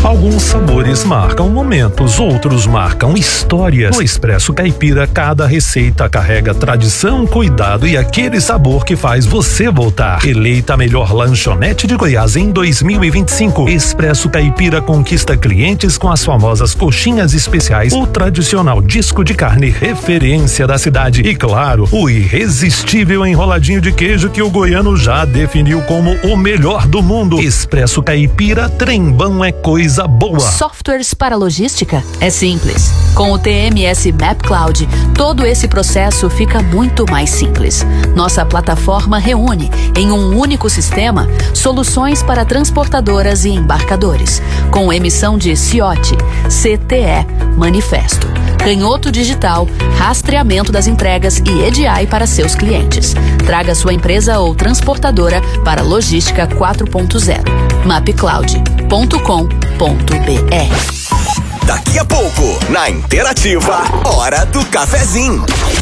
Alguns sabores marcam momentos, outros marcam histórias. No Expresso Caipira, cada receita carrega tradição, cuidado e aquele sabor que faz você voltar. Eleita a melhor lanchonete de Goiás em 2025, Expresso Caipira conquista clientes com as famosas coxinhas especiais, o tradicional disco de carne referência da cidade e, claro, o irresistível enroladinho de queijo que o goiano já definiu como o melhor do mundo. Expresso Caipira, trembão é coisa boa. Softwares para logística? É simples. Com o TMS Map Cloud, todo esse processo fica muito mais simples. Nossa plataforma reúne, em um único sistema, soluções para transportadoras e embarcadores, com emissão de CIOT, CTE, manifesto, canhoto digital, rastreamento das entregas e EDI para seus clientes. Traga sua empresa ou transportadora para Logística 4.0. mapcloud.com.br. Daqui a pouco, na Interativa, Hora do Cafezinho.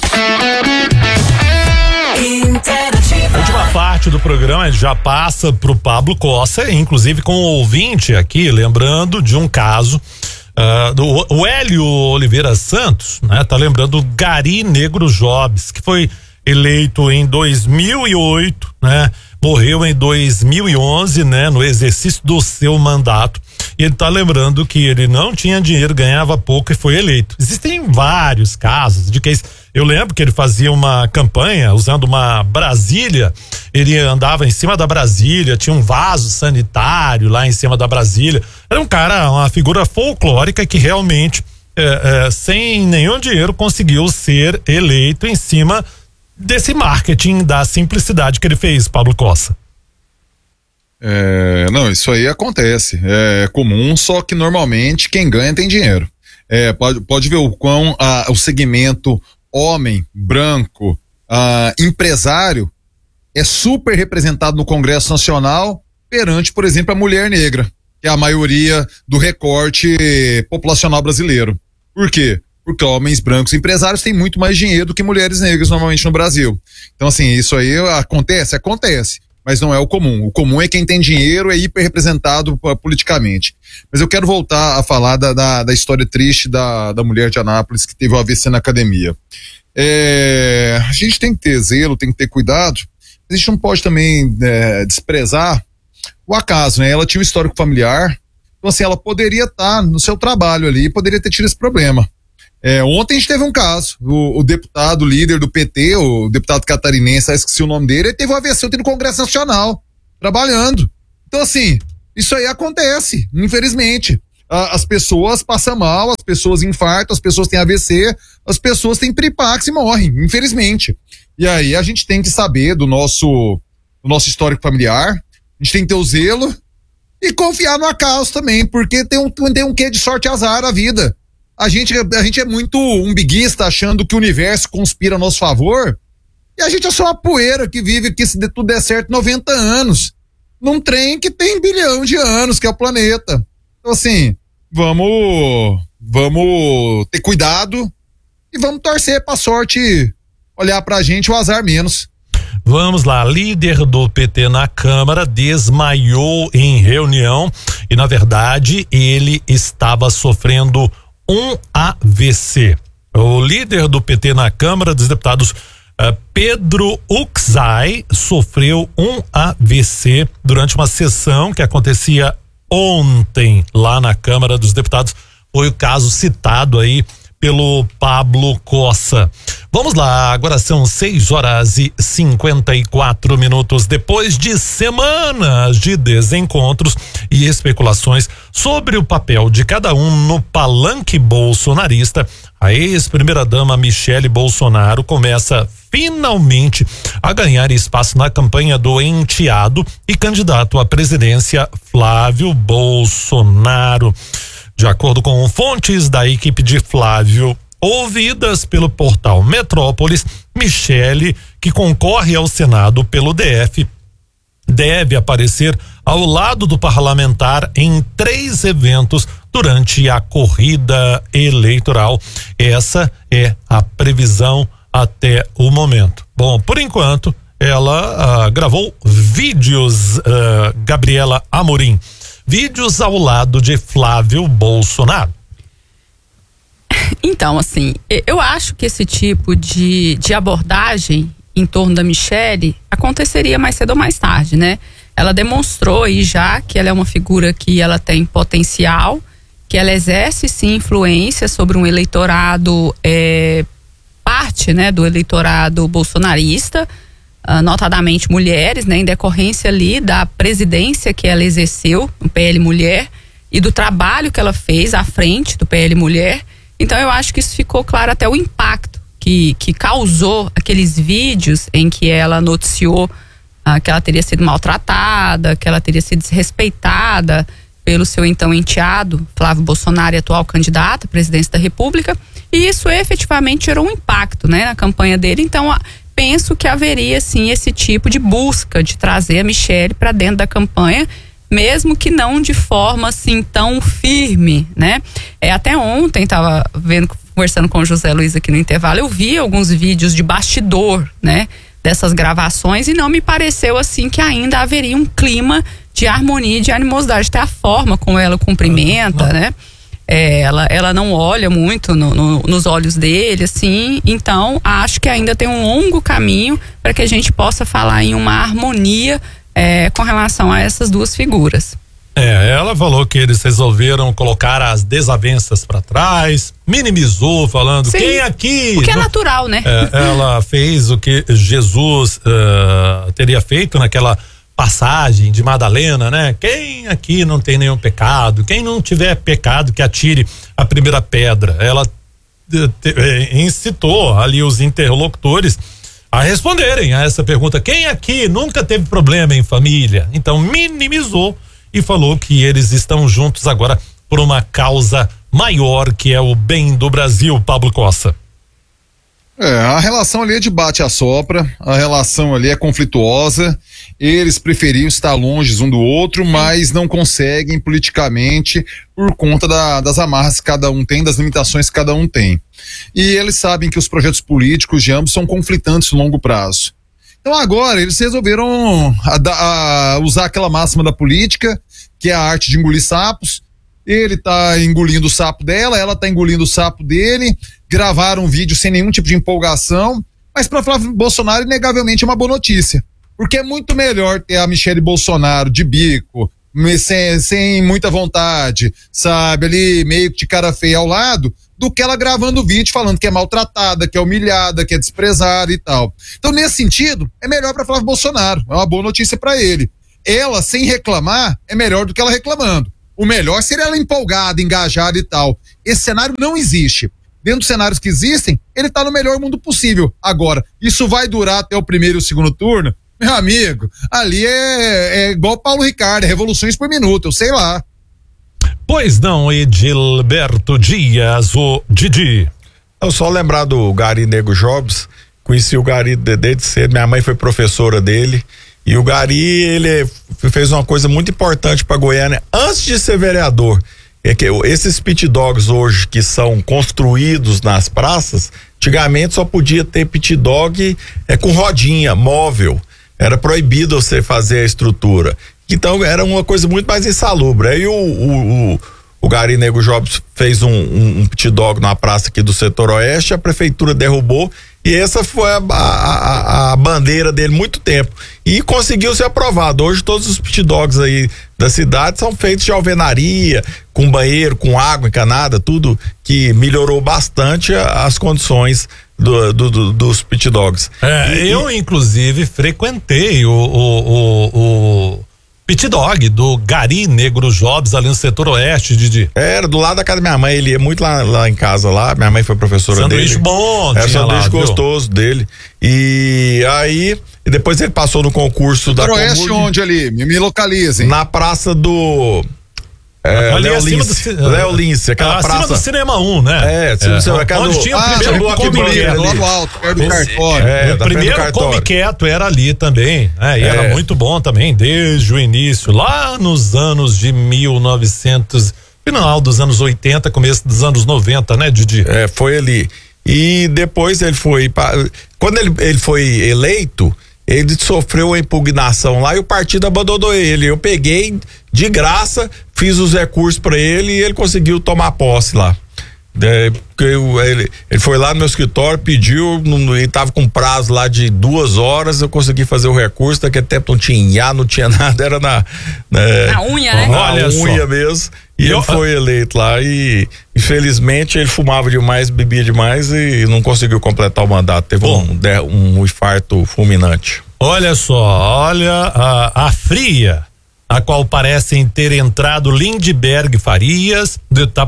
A última parte do programa já passa pro Pablo Cossa, inclusive com o ouvinte aqui, lembrando de um caso do Hélio Oliveira Santos, né? Tá lembrando do Gari Negro Jobs, que foi eleito em 2008, né? Morreu em 2011, né? No exercício do seu mandato. E ele tá lembrando que ele não tinha dinheiro, ganhava pouco e foi eleito. Existem vários casos de que eu lembro que ele fazia uma campanha usando uma Brasília, ele andava em cima da Brasília, tinha um vaso sanitário lá em cima da Brasília. Era um cara, uma figura folclórica que realmente, sem nenhum dinheiro, conseguiu ser eleito em cima desse marketing da simplicidade que ele fez, Pablo Cossa. Não, isso aí acontece, é comum, só que normalmente quem ganha tem dinheiro. Pode ver o quão o segmento homem, branco, empresário é super representado no Congresso Nacional perante, por exemplo, a mulher negra, que é a maioria do recorte populacional brasileiro. Por quê? Porque homens brancos empresários têm muito mais dinheiro do que mulheres negras normalmente no Brasil. Então, assim, isso aí acontece, mas não é o comum. O comum é quem tem dinheiro, é hiper representado politicamente. Mas eu quero voltar a falar da história triste da mulher de Anápolis que teve o AVC na academia. A gente tem que ter zelo, tem que ter cuidado, mas a gente não pode também desprezar o acaso, né? Ela tinha um histórico familiar, então assim, ela poderia estar no seu trabalho ali, poderia ter tido esse problema. Ontem a gente teve um caso, o deputado líder do PT, o deputado catarinense, esqueci o nome dele, ele teve um AVC no Congresso Nacional, trabalhando. Então assim, isso aí acontece, infelizmente. As pessoas passam mal, as pessoas infartam, as pessoas têm AVC, as pessoas têm piripax e morrem, infelizmente. E aí a gente tem que saber do nosso histórico familiar, a gente tem que ter o zelo e confiar no acaso também, porque tem um quê de sorte e azar a vida. A gente é muito umbiguista, achando que o universo conspira a nosso favor, e a gente é só uma poeira que vive aqui, se tudo der certo, 90 anos, num trem que tem 1 bilhão de anos, que é o planeta. Então assim, vamos ter cuidado e vamos torcer pra sorte olhar pra gente, o azar menos. Vamos lá, líder do PT na Câmara desmaiou em reunião e, na verdade, ele estava sofrendo um AVC. O líder do PT na Câmara dos Deputados, Pedro Uczai, sofreu um AVC durante uma sessão que acontecia ontem lá na Câmara dos Deputados. Foi o caso citado aí pelo Pablo Cossa. Vamos lá, agora são 6h54. Depois de semanas de desencontros e especulações sobre o papel de cada um no palanque bolsonarista, a ex-primeira-dama Michele Bolsonaro começa finalmente a ganhar espaço na campanha do enteado e candidato à presidência Flávio Bolsonaro. De acordo com fontes da equipe de Flávio, ouvidas pelo portal Metrópolis, Michele, que concorre ao Senado pelo DF, deve aparecer ao lado do parlamentar em 3 eventos durante a corrida eleitoral. Essa é a previsão até o momento. Bom, por enquanto, ela gravou vídeos, Gabriela Amorim. vídeos ao lado de Flávio Bolsonaro. Então, assim, eu acho que esse tipo de abordagem em torno da Michelle aconteceria mais cedo ou mais tarde, né? Ela demonstrou aí já que ela é uma figura que ela tem potencial, que ela exerce sim influência sobre um eleitorado, parte, né, do eleitorado bolsonarista, notadamente mulheres, né, em decorrência ali da presidência que ela exerceu no PL Mulher e do trabalho que ela fez à frente do PL Mulher. Então eu acho que isso ficou claro, até o impacto que causou aqueles vídeos em que ela noticiou que ela teria sido maltratada, que ela teria sido desrespeitada pelo seu então enteado, Flávio Bolsonaro, atual candidato à presidência da República, e isso efetivamente gerou um impacto, né, na campanha dele. Então penso que haveria sim esse tipo de busca de trazer a Michelle para dentro da campanha, mesmo que não de forma assim tão firme, né? Até ontem estava conversando com o José Luiz aqui no intervalo, eu vi alguns vídeos de bastidor, né, dessas gravações, e não me pareceu assim que ainda haveria um clima de harmonia e de animosidade, até a forma como ela cumprimenta, né? Ela não olha muito nos olhos dele, assim. Então acho que ainda tem um longo caminho para que a gente possa falar em uma harmonia com relação a essas duas figuras. Ela falou que eles resolveram colocar as desavenças para trás, minimizou, falando, sim, quem aqui... O que é natural, né? Ela fez o que Jesus teria feito naquela passagem de Madalena, né? Quem aqui não tem nenhum pecado? Quem não tiver pecado, que atire a primeira pedra. Ela incitou ali os interlocutores a responderem a essa pergunta: quem aqui nunca teve problema em família? Então minimizou e falou que eles estão juntos agora por uma causa maior, que é o bem do Brasil. Pablo Costa. A relação ali é de bate-a-sopra, a relação ali é conflituosa, eles preferiam estar longe um do outro, mas não conseguem politicamente por conta das amarras que cada um tem, das limitações que cada um tem. E eles sabem que os projetos políticos de ambos são conflitantes no longo prazo. Então agora eles resolveram usar aquela máxima da política, que é a arte de engolir sapos. Ele tá engolindo o sapo dela, ela tá engolindo o sapo dele, gravaram um vídeo sem nenhum tipo de empolgação, mas para Flávio Bolsonaro inegavelmente é uma boa notícia, porque é muito melhor ter a Michelle Bolsonaro de bico, sem muita vontade, sabe, ali meio que de cara feia ao lado, do que ela gravando o vídeo falando que é maltratada, que é humilhada, que é desprezada e tal. Então nesse sentido, é melhor para Flávio Bolsonaro, é uma boa notícia para ele. Ela sem reclamar é melhor do que ela reclamando. O melhor seria ela empolgada, engajada e tal. Esse cenário não existe. Dentro dos cenários que existem, ele tá no melhor mundo possível. Agora, isso vai durar até o primeiro e o segundo turno? Meu amigo, ali é igual Paulo Ricardo, revoluções por minuto, eu sei lá. Pois não, Edilberto Dias, o Didi. Eu só lembrar do Gari Nego Jobs, conheci o Gari desde cedo, minha mãe foi professora dele. E o Gari, ele fez uma coisa muito importante para Goiânia antes de ser vereador. É que esses pit dogs hoje que são construídos nas praças, antigamente só podia ter pit dog com rodinha, móvel. Era proibido você fazer a estrutura. Então era uma coisa muito mais insalubre. Aí o Gari Nego Jobs fez um pit dog na praça aqui do setor oeste, a prefeitura derrubou. E essa foi a bandeira dele muito tempo. E conseguiu ser aprovado. Hoje todos os pit dogs aí da cidade são feitos de alvenaria, com banheiro, com água encanada, tudo que melhorou bastante as condições dos pit dogs. Eu inclusive frequentei o pit dog do Gari Negro Jobs ali no setor oeste, Didi. Era do lado da casa da minha mãe, ele ia muito lá em casa lá, minha mãe foi professora sanduíche dele. Bom, era sanduíche gostoso dele. E aí, depois ele passou no concurso da Comurg. Oeste onde ali? Me localizem. Na praça do Léo Lince, aquela praça. Acima do Cinema 1, né? Onde tinha o primeiro bloco Mineiro, lá no alto, perto do cartório. O primeiro Come Quieto era ali também, e era muito bom também, desde o início, lá nos anos de 1900, final dos anos 80, começo dos anos 90, né, Didi? Foi ali. E depois ele foi, quando ele foi eleito, ele sofreu uma impugnação lá e o partido abandonou ele. Eu peguei de graça, fiz os recursos para ele e ele conseguiu tomar posse lá. Ele foi lá no meu escritório, pediu, ele tava com prazo lá de 2 horas, eu consegui fazer o recurso, daquele tempo não tinha IA, não tinha nada, era na unha, né? Olha unha mesmo, e ele foi eleito lá e infelizmente ele fumava demais, bebia demais e não conseguiu completar o mandato, teve um infarto fulminante. Olha só, olha a fria, a qual parecem ter entrado Lindbergh Farias,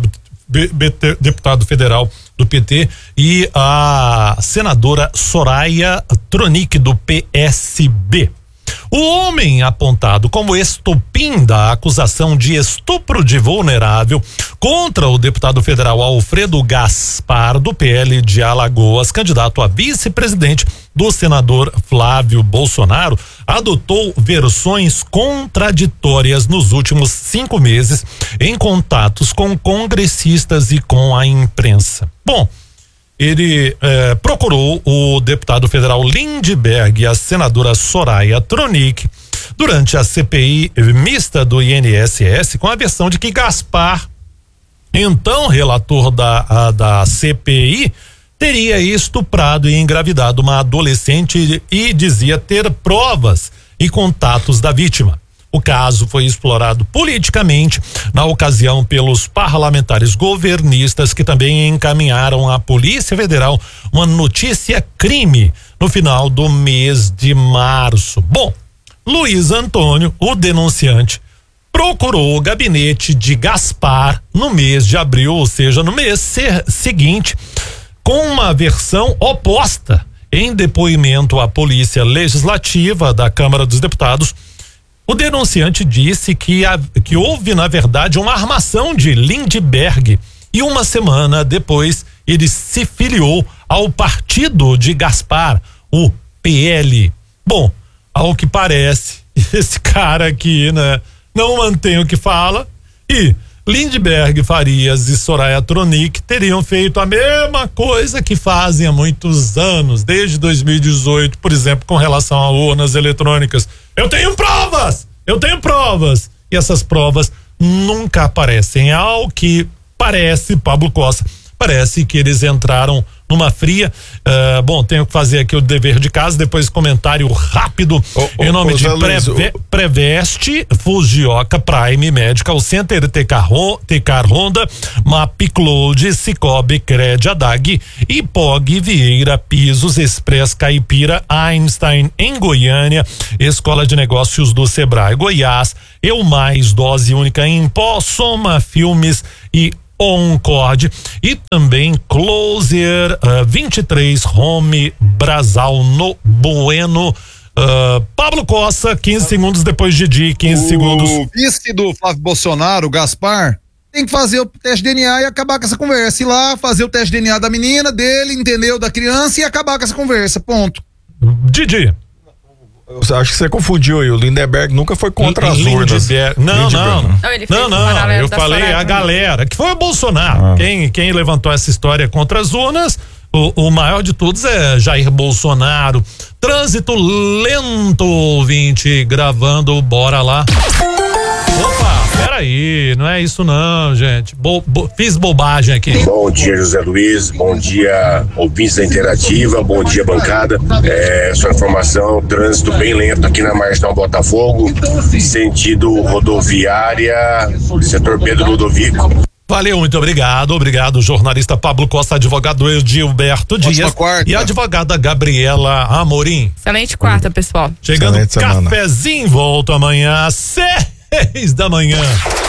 deputado federal do PT, e a senadora Soraya Tronic, do PSB. O homem apontado como estopim da acusação de estupro de vulnerável contra o deputado federal Alfredo Gaspar, do PL de Alagoas, candidato a vice-presidente do senador Flávio Bolsonaro, adotou versões contraditórias nos últimos 5 meses em contatos com congressistas e com a imprensa. Bom, ele procurou o deputado federal Lindbergh e a senadora Soraya Tronic durante a CPI mista do INSS, com a versão de que Gaspar, então relator da CPI, teria estuprado e engravidado uma adolescente e dizia ter provas e contatos da vítima. O caso foi explorado politicamente na ocasião pelos parlamentares governistas, que também encaminharam à Polícia Federal uma notícia crime no final do mês de março. Bom, Luiz Antônio, o denunciante, procurou o gabinete de Gaspar no mês de abril, ou seja, no mês seguinte, com uma versão oposta. Em depoimento à Polícia Legislativa da Câmara dos Deputados, o denunciante disse que houve, na verdade, uma armação de Lindbergh e uma semana depois ele se filiou ao partido de Gaspar, o PL. Bom, ao que parece, esse cara aqui, né, não mantém o que fala, e Lindbergh Farias e Soraya Tronic teriam feito a mesma coisa que fazem há muitos anos, desde 2018, por exemplo, com relação a urnas eletrônicas. Eu tenho provas! E essas provas nunca aparecem. Ao que parece, Pablo Costa, parece que eles entraram numa fria. Bom, tenho que fazer aqui o dever de casa, depois comentário rápido em nome de Preveste, Fujioka, Prime Medical Center, Tecar Honda, Mapicloud, Cicobi, Cred, Adag, Ipog, Vieira, Pisos, Express Caipira, Einstein em Goiânia, Escola de Negócios do Sebrae Goiás, Eu Mais, Dose Única em Pó, Soma Filmes e Oncord, e também Closer 23 Home Brasal no Bueno. Pablo Costa, 15 segundos depois de Didi, 15 segundos. O vice do Flávio Bolsonaro, Gaspar, tem que fazer o teste de DNA e acabar com essa conversa. Ir lá, fazer o teste de DNA da menina, dele, entendeu? Da criança, e acabar com essa conversa, ponto. Didi. Eu acho que você confundiu aí, o Lindbergh nunca foi contra as urnas. Não. Eu falei a Soraya galera, que foi o Bolsonaro. Quem levantou essa história contra as urnas, o maior de todos é Jair Bolsonaro. Trânsito lento, ouvinte, gravando, bora lá. Opa, peraí, não é isso não, gente. Fiz bobagem aqui. Bom dia, José Luiz, bom dia, ouvintes da Interativa, bom dia, bancada. Sua informação, trânsito bem lento aqui na Marginal Botafogo, sentido rodoviária, setor Pedro Ludovico. Valeu, muito obrigado, jornalista Pablo Costa, advogado Gilberto Dias e a advogada Gabriela Amorim. Excelente quarta, pessoal. Chegando cafezinho, volto amanhã às 6 da manhã.